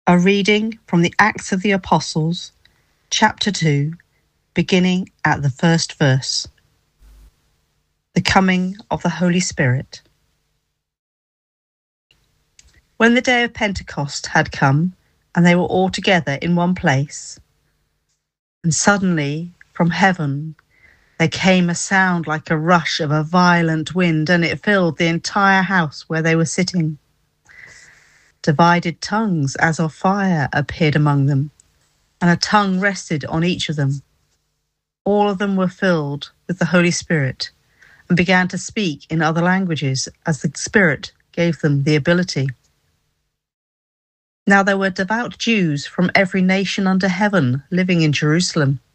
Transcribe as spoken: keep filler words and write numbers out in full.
A reading from the Acts of the Apostles, chapter two, beginning at the first verse. The coming of the Holy Spirit. When the day of Pentecost had come, and they were all together in one place, and suddenly from heaven there came a sound like a rush of a violent wind, and it filled the entire house where they were sitting. Divided tongues as of fire appeared among them, and a tongue rested on each of them. All of them were filled with the Holy Spirit and began to speak in other languages as the Spirit gave them the ability. Now there were devout Jews from every nation under heaven living in Jerusalem.